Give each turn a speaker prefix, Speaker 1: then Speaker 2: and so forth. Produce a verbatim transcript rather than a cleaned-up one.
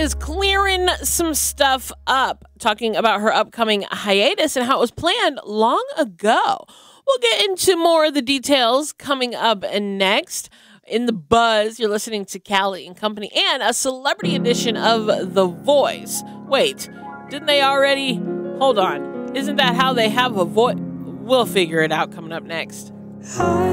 Speaker 1: is clearing some stuff up, talking about her upcoming hiatus and how it was planned long ago. We'll get into more of the details coming up next. In the buzz, you're listening to Callie and Company and a celebrity edition of The Voice. Wait, didn't they already? Hold on. Isn't that how they have a voice? We'll figure it out coming up next.